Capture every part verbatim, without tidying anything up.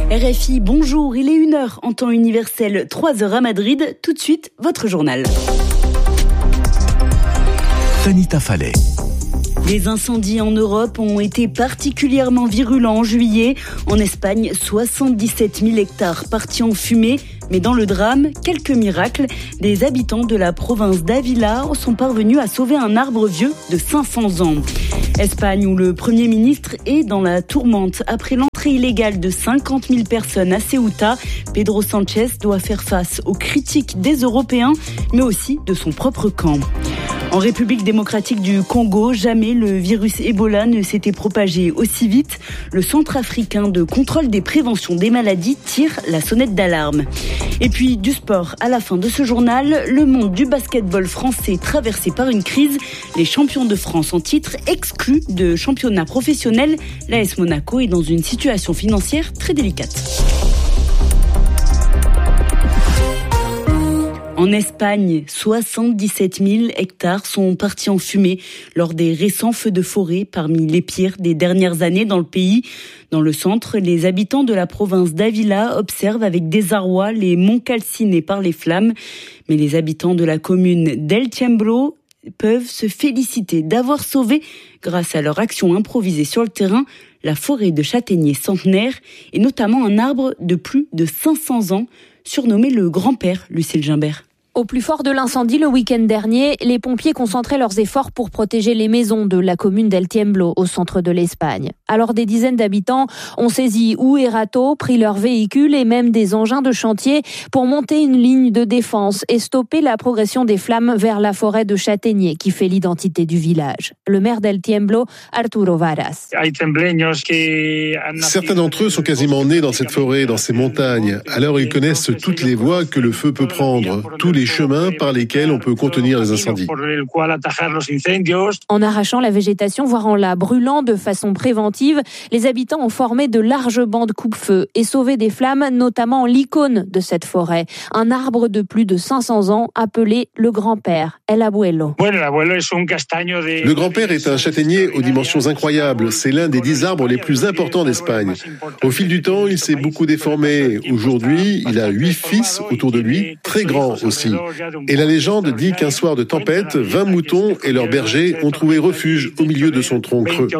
R F I, bonjour, il est une heure en temps universel, trois heures à Madrid. Tout de suite, votre journal. Tanita Fallet. Les incendies en Europe ont été particulièrement virulents en juillet. En Espagne, soixante-dix-sept mille hectares partis en fumée. Mais dans le drame, quelques miracles. Des habitants de la province d'Ávila sont parvenus à sauver un arbre vieux de cinq cents ans. Espagne, où le Premier ministre est dans la tourmente après l'entrée illégale de cinquante mille personnes à Ceuta. Pedro Sánchez doit faire face aux critiques des Européens, mais aussi de son propre camp. En République démocratique du Congo, jamais le virus Ebola ne s'était propagé aussi vite. Le Centre africain de contrôle des préventions des maladies tire la sonnette d'alarme. Et puis du sport, à la fin de ce journal, le monde du basketball français traversé par une crise. Les champions de France en titre exclus de championnat professionnel. L'A S Monaco est dans une situation financière très délicate. En Espagne, soixante-dix-sept mille hectares sont partis en fumée lors des récents feux de forêt, parmi les pires des dernières années dans le pays. Dans le centre, les habitants de la province d'Ávila observent avec désarroi les monts calcinés par les flammes. Mais les habitants de la commune d'El Tiemblo peuvent se féliciter d'avoir sauvé, grâce à leur action improvisée sur le terrain, la forêt de châtaigniers centenaire et notamment un arbre de plus de cinq cents ans, surnommé le grand-père, Lucille Gimbert. Au plus fort de l'incendie le week-end dernier, les pompiers concentraient leurs efforts pour protéger les maisons de la commune d'El Tiemblo, au centre de l'Espagne. Alors des dizaines d'habitants ont saisi houes et râteaux, pris leurs véhicules et même des engins de chantier pour monter une ligne de défense et stopper la progression des flammes vers la forêt de châtaigniers qui fait l'identité du village. Le maire d'El Tiemblo, Arturo Varas. Certains d'entre eux sont quasiment nés dans cette forêt, dans ces montagnes. Alors ils connaissent toutes les voies que le feu peut prendre, tous les chemins par lesquels on peut contenir les incendies. En arrachant la végétation, voire en la brûlant de façon préventive, les habitants ont formé de larges bancs coupe-feu et sauvé des flammes, notamment l'icône de cette forêt, un arbre de plus de cinq cents ans appelé le grand-père, El Abuelo. Le grand-père est un châtaignier aux dimensions incroyables. C'est l'un des dix arbres les plus importants d'Espagne. Au fil du temps, il s'est beaucoup déformé. Aujourd'hui, il a huit fils autour de lui, très grands aussi. Et la légende dit qu'un soir de tempête, vingt moutons et leurs bergers ont trouvé refuge au milieu de son tronc creux.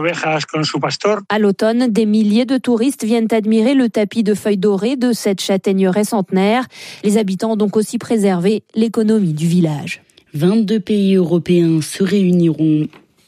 À l'automne, des milliers de touristes viennent admirer le tapis de feuilles dorées de cette châtaigneraie centenaire. Les habitants ont donc aussi préservé l'économie du village. vingt-deux pays européens se réuniront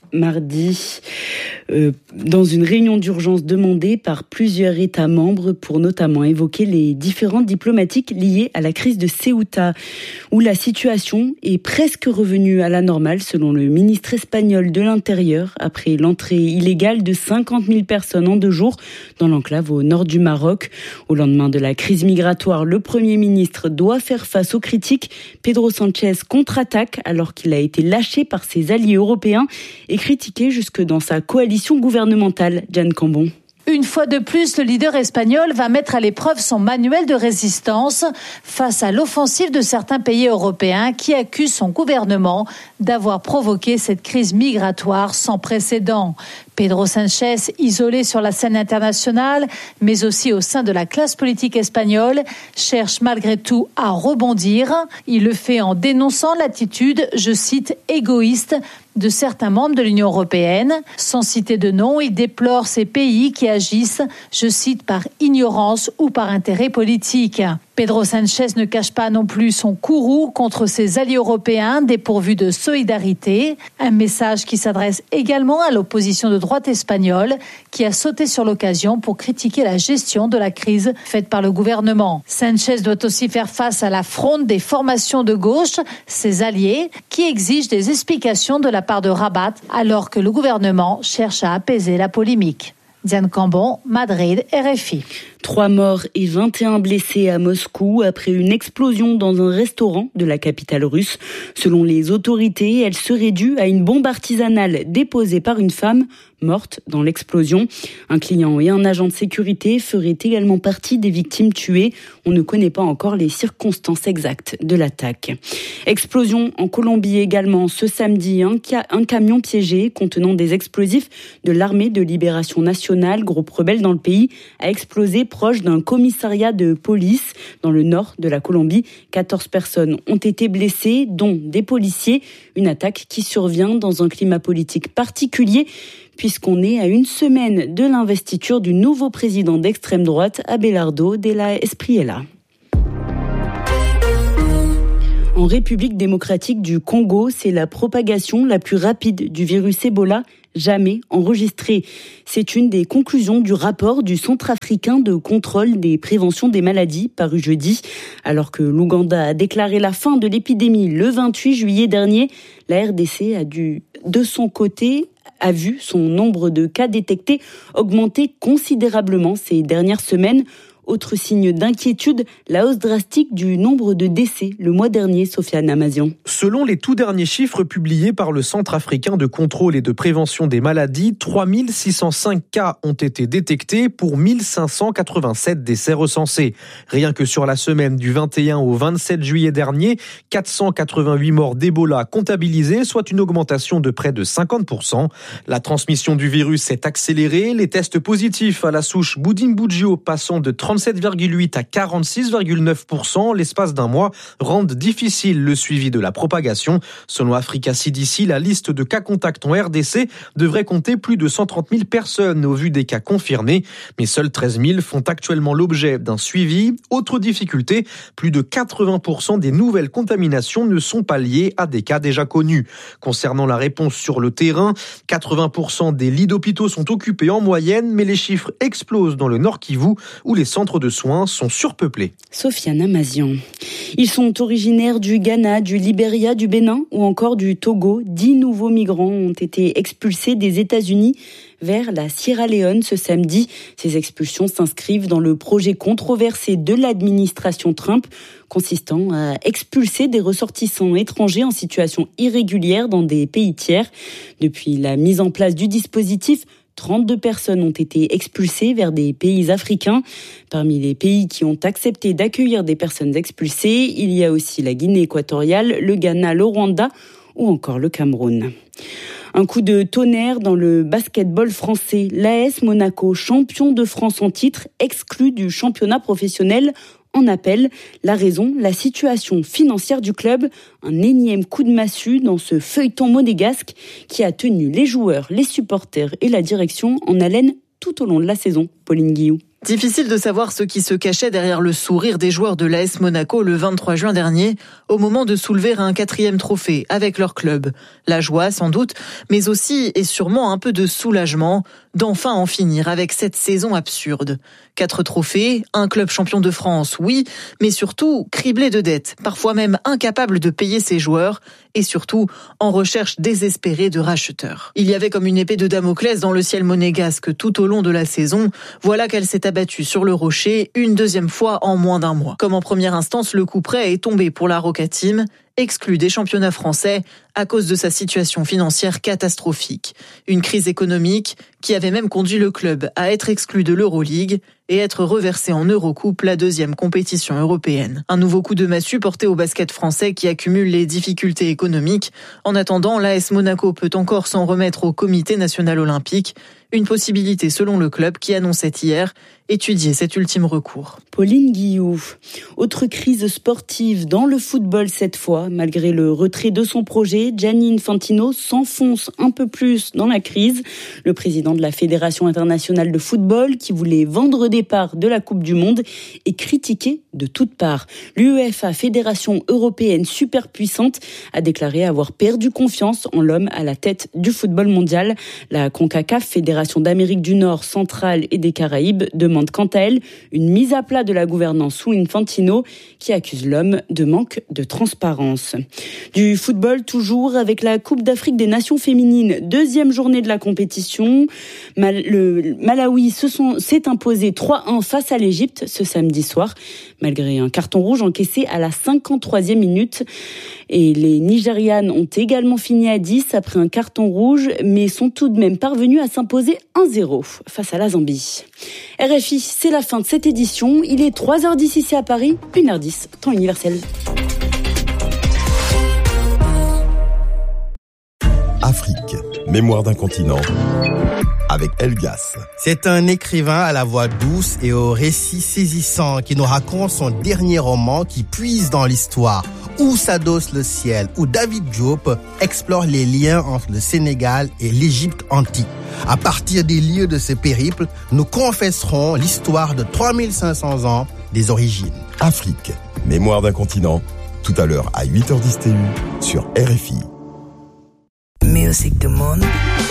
mardi euh, dans une réunion d'urgence demandée par plusieurs États membres pour notamment évoquer les différentes diplomatiques liées à la crise de Ceuta, où la situation est presque revenue à la normale selon le ministre espagnol de l'Intérieur après l'entrée illégale de cinquante mille personnes en deux jours dans l'enclave au nord du Maroc. Au lendemain de la crise migratoire, le Premier ministre doit faire face aux critiques. Pedro Sánchez contre-attaque alors qu'il a été lâché par ses alliés européens et critiqué jusque dans sa coalition gouvernementale. Jeanne Cambon. Une fois de plus, le leader espagnol va mettre à l'épreuve son manuel de résistance face à l'offensive de certains pays européens qui accusent son gouvernement d'avoir provoqué cette crise migratoire sans précédent. Pedro Sánchez, isolé sur la scène internationale, mais aussi au sein de la classe politique espagnole, cherche malgré tout à rebondir. Il le fait en dénonçant l'attitude, je cite, égoïste de certains membres de l'Union européenne. Sans citer de nom, il déplore ces pays qui agissent, je cite, par ignorance ou par intérêt politique. Pedro Sánchez ne cache pas non plus son courroux contre ses alliés européens dépourvus de solidarité. Un message qui s'adresse également à l'opposition de droite espagnole qui a sauté sur l'occasion pour critiquer la gestion de la crise faite par le gouvernement. Sánchez doit aussi faire face à la fronde des formations de gauche, ses alliés, qui exigent des explications de la part de Rabat alors que le gouvernement cherche à apaiser la polémique. Diane Cambon, Madrid, R F I. Trois morts et vingt et un blessés à Moscou après une explosion dans un restaurant de la capitale russe. Selon les autorités, elle serait due à une bombe artisanale déposée par une femme morte dans l'explosion. Un client et un agent de sécurité feraient également partie des victimes tuées. On ne connaît pas encore les circonstances exactes de l'attaque. Explosion en Colombie également ce samedi. Un, ca- un camion piégé contenant des explosifs de l'armée de libération nationale, groupe rebelle dans le pays, a explosé proche d'un commissariat de police dans le nord de la Colombie. quatorze personnes ont été blessées, dont des policiers. Une attaque qui survient dans un climat politique particulier, puisqu'on est à une semaine de l'investiture du nouveau président d'extrême droite, Abelardo de la Espriella. En République démocratique du Congo, c'est la propagation la plus rapide du virus Ebola jamais enregistrée. C'est une des conclusions du rapport du Centre africain de contrôle des préventions des maladies paru jeudi. Alors que l'Ouganda a déclaré la fin de l'épidémie le vingt-huit juillet dernier, la R D C a dû, de son côté, a vu son nombre de cas détectés augmenter considérablement ces dernières semaines. Autre signe d'inquiétude, la hausse drastique du nombre de décès le mois dernier, Sofiane Amazian. Selon les tout derniers chiffres publiés par le Centre africain de contrôle et de prévention des maladies, trois mille six cent cinq cas ont été détectés pour mille cinq cent quatre-vingt-sept décès recensés. Rien que sur la semaine du vingt et un au vingt-sept juillet dernier, quatre cent quatre-vingt-huit morts d'Ebola comptabilisées, soit une augmentation de près de cinquante pour cent. La transmission du virus s'est accélérée, les tests positifs à la souche Bundibugyo passant de trente-sept virgule huit à quarante-six virgule neuf pour cent l'espace d'un mois rendent difficile le suivi de la propagation. Selon Africa C D C, la liste de cas contacts en R D C devrait compter plus de cent trente mille personnes au vu des cas confirmés, mais seuls treize mille font actuellement l'objet d'un suivi. Autre difficulté, plus de quatre-vingts pour cent des nouvelles contaminations ne sont pas liées à des cas déjà connus. Concernant la réponse sur le terrain, quatre-vingts pour cent des lits d'hôpitaux sont occupés en moyenne, mais les chiffres explosent dans le Nord Kivu où les centres de soins sont surpeuplés. Sofiane Amazian. Ils sont originaires du Ghana, du Libéria, du Bénin ou encore du Togo. Dix nouveaux migrants ont été expulsés des États-Unis vers la Sierra Leone ce samedi. Ces expulsions s'inscrivent dans le projet controversé de l'administration Trump, consistant à expulser des ressortissants étrangers en situation irrégulière dans des pays tiers. Depuis la mise en place du dispositif, trente-deux personnes ont été expulsées vers des pays africains. Parmi les pays qui ont accepté d'accueillir des personnes expulsées, il y a aussi la Guinée équatoriale, le Ghana, le Rwanda ou encore le Cameroun. Un coup de tonnerre dans le basketball français. L'A S Monaco, champion de France en titre, exclu du championnat professionnel en appel. La raison, la situation financière du club. Un énième coup de massue dans ce feuilleton monégasque qui a tenu les joueurs, les supporters et la direction en haleine tout au long de la saison. Pauline Guillou. Difficile de savoir ce qui se cachait derrière le sourire des joueurs de l'A S Monaco le vingt-trois juin dernier, au moment de soulever un quatrième trophée avec leur club. La joie, sans doute, mais aussi et sûrement un peu de soulagement d'enfin en finir avec cette saison absurde. Quatre trophées, un club champion de France, oui, mais surtout criblé de dettes, parfois même incapable de payer ses joueurs, et surtout en recherche désespérée de racheteurs. Il y avait comme une épée de Damoclès dans le ciel monégasque tout au long de la saison. Voilà qu'elle s'est abattue sur le rocher une deuxième fois en moins d'un mois. Comme en première instance, le coup près est tombé pour la Roca Team, exclu des championnats français à cause de sa situation financière catastrophique. Une crise économique qui avait même conduit le club à être exclu de l'Euroleague et être reversé en Eurocoupe, la deuxième compétition européenne. Un nouveau coup de massue porté au basket français qui accumule les difficultés économiques. En attendant, l'A S Monaco peut encore s'en remettre au Comité national olympique, une possibilité selon le club qui annonçait hier étudier cet ultime recours. Pauline Guillou. Autre crise sportive dans le football cette fois. Malgré le retrait de son projet, Gianni Infantino s'enfonce un peu plus dans la crise. Le président de la Fédération internationale de football, qui voulait vendre des parts de la Coupe du Monde, est critiqué de toutes parts. L'UEFA, Fédération européenne superpuissante, a déclaré avoir perdu confiance en l'homme à la tête du football mondial. La CONCACAF, Fédération d'Amérique du Nord, centrale et des Caraïbes, demande quant à elle une mise à plat de la gouvernance sous Infantino, qui accuse l'homme de manque de transparence. Du football toujours avec la Coupe d'Afrique des Nations féminines, deuxième journée de la compétition. Mal, le Malawi se sont, s'est imposé trois un face à l'Égypte ce samedi soir, malgré un carton rouge encaissé à la cinquante-troisième minute. Et les Nigérianes ont également fini à dix après un carton rouge, mais sont tout de même parvenues à s'imposer un zéro face à la Zambie. R F I, c'est la fin de cette édition. Il est trois heures dix ici à Paris, une heure dix, temps universel. Afrique, Mémoire d'un continent, avec Elgas. C'est un écrivain à la voix douce et au récit saisissant qui nous raconte son dernier roman qui puise dans l'histoire. Où s'adosse le ciel, où David Diop explore les liens entre le Sénégal et l'Égypte antique. À partir des lieux de ce périple, nous confesserons l'histoire de trois mille cinq cents ans des origines. Afrique, Mémoire d'un continent, tout à l'heure à huit heures dix T U sur R F I. Music du monde.